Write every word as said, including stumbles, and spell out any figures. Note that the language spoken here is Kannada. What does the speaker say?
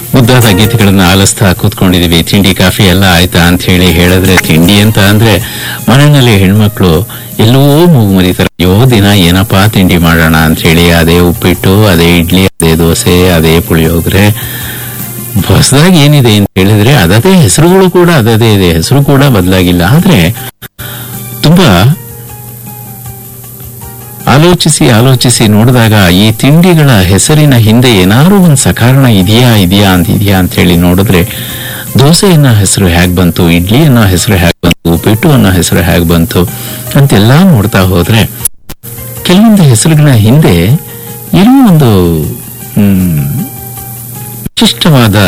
ಮುದ್ದಾದ ಗೀತೆಗಳನ್ನ ಆಲಿಸ್ತಾ ಕೂತ್ಕೊಂಡಿದೀವಿ. ತಿಂಡಿ ಕಾಫಿ ಎಲ್ಲ ಆಯ್ತಾ ಅಂತ ಹೇಳಿ ಹೇಳಿದ್ರೆ, ತಿಂಡಿ ಅಂತ ಅಂದ್ರೆ ಮನೆಯಲ್ಲಿ ಹೆಣ್ಮಕ್ಳು ಎಲ್ಲೋ ಮೂಗು ಮರಿತಾರೆ. ಯೋ ದಿನ ಏನಪ್ಪಾ ತಿಂಡಿ ಮಾಡೋಣ ಅಂತ ಹೇಳಿ, ಅದೇ ಉಪ್ಪಿಟ್ಟು, ಅದೇ ಇಡ್ಲಿ, ಅದೇ ದೋಸೆ, ಅದೇ ಪುಳಿಯೋಗರೆ. ಹೊಸದಾಗಿ ಏನಿದೆ ಅಂತ ಹೇಳಿದ್ರೆ ಅದೇ ಹೆಸರುಗಳು ಕೂಡ ಅದೇ ಇದೆ, ಹೆಸರು ಕೂಡ ಬದಲಾಗಿಲ್ಲ. ಆದ್ರೆ ತುಂಬಾ ಆಲೋಚಿಸಿ ಆಲೋಚಿಸಿ ನೋಡಿದಾಗ ಈ ತಿಂಡಿಗಳ ಹೆಸರಿನ ಹಿಂದೆ ಏನಾದ್ರು ಒಂದು ಸಕಾರಣ ಇದೆಯಾ ಇದೆಯಾ ಅಂತ ಇದೆಯಾ ಅಂತ ಹೇಳಿ ನೋಡಿದ್ರೆ, ದೋಸೆ ಅನ್ನೋ ಹೆಸರು ಹೇಗ್ ಬಂತು, ಇಡ್ಲಿ ಅನ್ನೋ ಹೆಸರು ಹೇಗ್ ಬಂತು, ಉಪ್ಪಿಟ್ಟು ಅನ್ನೋ ಹೆಸರು ಹೇಗ್ ಬಂತು ಅಂತೆಲ್ಲ ನೋಡ್ತಾ ಹೋದ್ರೆ ಕೆಲವೊಂದು ಹೆಸರುಗಳ ಹಿಂದೆ ಏನೋ ಒಂದು ಹ್ಮ್ ವಿಶಿಷ್ಟವಾದ